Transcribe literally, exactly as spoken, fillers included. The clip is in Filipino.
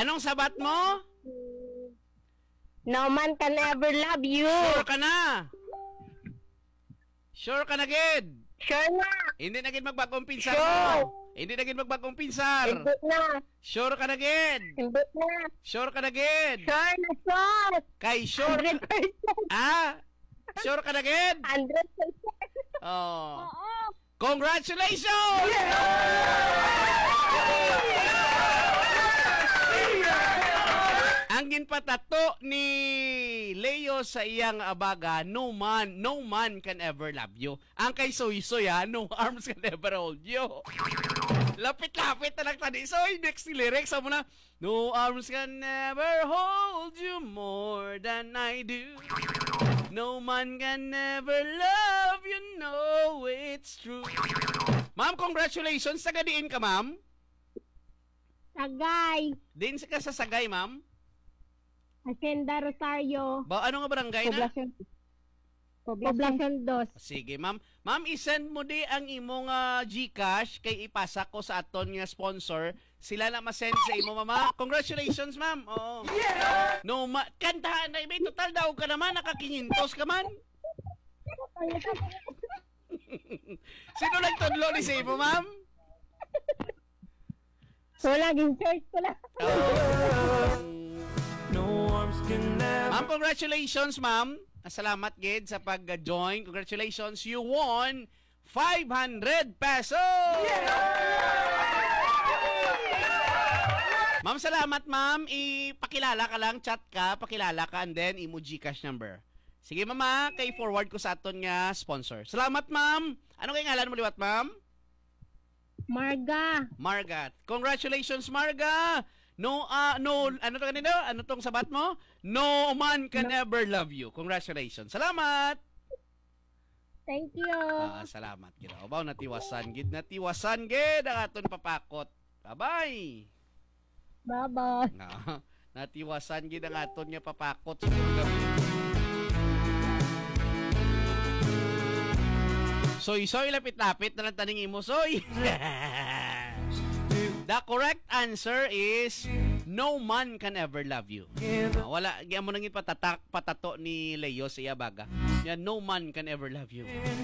Anong sabat mo? No man can ever love you. Sure ka na? Sure ka na, Gid? Sure na. Hindi na gid magbagong pinsar Sure. mo. Hindi na gid magbagong pinsar. Hindi na. Sure ka na, Gid? Hindi na. Sure ka na, Gid? Sure na, sure. Kay sure one hundred percent. Ah? Sure ka na, Gid? one hundred percent. Oh. Oo. Congratulations! Ang ginpatato ni Leo sa iyang abaga, no man, no man can ever love you. Ang kay Soy Soy, ha, no arms can ever hold you. Lapit-lapit na lang tani. Soy, next lyrics, sa mo na, no arms can never hold you more than I do. No man can never love you, know it's true. Ma'am, congratulations. Sagadiin ka, ma'am. Sagay. Din ka sa Sagay, ma'am. Hacienda Rosario. Ba, ano nga barangay na? Poblacion. Poblacion dos. Sige, ma'am. Ma'am, isend mo di ang imong uh, GCash kay ipasa ko sa aton nga sponsor. Sila na ma-send sa imo, mama. Congratulations, ma'am. Oo. Yeah! No, ma kantahan na. May total daw ka naman. Nakakingintos ka man. Sino nagtudlo ni sa imo, ma'am? So, laging church ko lang. Oh. No arms can never. Ma'am, congratulations, ma'am. Salamat, Gid, sa pag-join. Congratulations. You won five hundred pesos! Ma'am, salamat, ma'am. Ipakilala ka lang, chat ka, pakilala ka, and then imo GCash number. Sige, mama, kay forward ko sa aton nga sponsor. Salamat, ma'am. Ano kay ngalan mo liwat, ma'am? Marga. Marga. Congratulations, Marga. No, uh, no, ano to kanino? Ano tong sabat mo? No man can No. ever love you. Congratulations. Salamat. Thank you. Ah, salamat gid. Obaw natiwasan gid, natiwasan gid ang aton papakot. Bye-bye. Bye-bye. Na, natiwasan gid ang aton nga papakot. Soy, soy, lapit-lapit na lang taning imo, soy. The correct answer is no man can ever love you. Uh, wala, giyan mo nang ipatatak patato ni Leo sa iya baga. Yan, no man can ever love you.